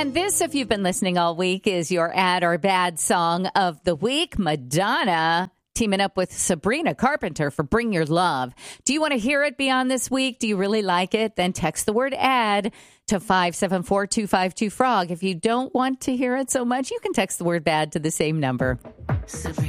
And this, if you've been listening all week, is your Add or Bad song of the week. Madonna teaming up with Sabrina Carpenter for Bring Your Love. Do you want to hear it beyond this week? Do you really like it? Then text the word add to 574-252-FROG. If you don't want to hear it so much, you can text the word bad to the same number. Sabrina.